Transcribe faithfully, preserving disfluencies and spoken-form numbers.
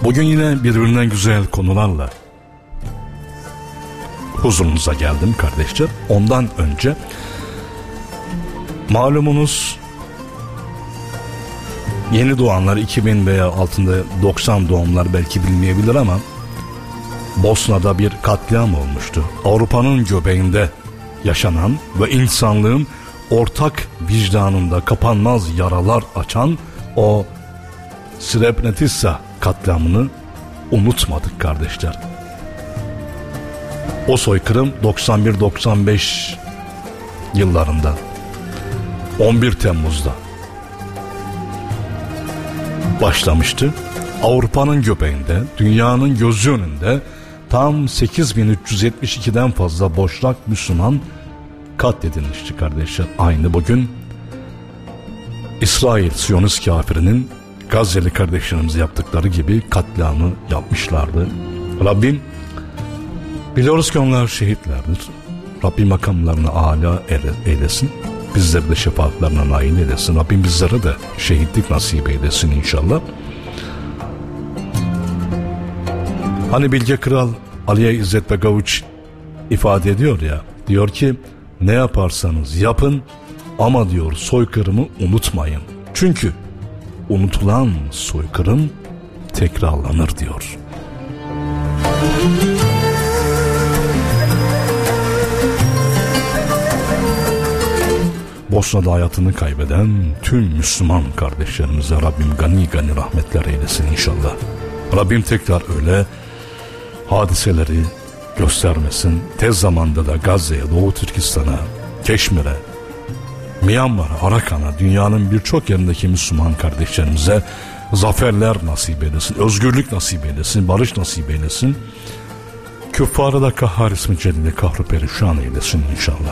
Bugün yine birbirinden güzel konularla huzurunuza geldim kardeşler. Ondan önce malumunuz yeni doğanlar iki bin veya altında doksan doğumlar belki bilmeyebilir ama Bosna'da bir katliam olmuştu. Avrupa'nın göbeğinde yaşanan ve insanlığın ortak vicdanında kapanmaz yaralar açan o Srebrenica katliamını unutmadık kardeşler. O soykırım doksan bir doksan beş yıllarında on bir Temmuz'da başlamıştı. Avrupa'nın göbeğinde, dünyanın gözü önünde tam sekiz bin üç yüz yetmiş ikiden fazla Boşnak Müslüman katledilmişti kardeşler. Aynı bugün İsrail Siyonist kafirinin Gazze'li kardeşlerimize yaptıkları gibi katliamı yapmışlardı. Rabbim, biliyoruz ki onlar şehitlerdir. Rabbim makamlarını âlâ eylesin. Bizleri de şefaatlerine nail eylesin. Rabbim bizlere de şehitlik nasip eylesin inşallah. Hani Bilge Kral Aliye İzzet Begoviç ifade ediyor ya, diyor ki ne yaparsanız yapın ama diyor soykırımı unutmayın. Çünkü unutulan soykırım tekrarlanır diyor. Bosna'da hayatını kaybeden tüm Müslüman kardeşlerimize Rabbim gani gani rahmetler eylesin inşallah. Rabbim tekrar öyle hadiseleri göstermesin. Tez zamanda da Gazze'ye, Doğu Türkistan'a, Keşmir'e, Myanmar'a, Arakan'a, dünyanın birçok yerindeki Müslüman kardeşlerimize zaferler nasip eylesin, özgürlük nasip eylesin, barış nasip eylesin. Küffarı da kahhar ismi celile kahru perişan eylesin inşallah.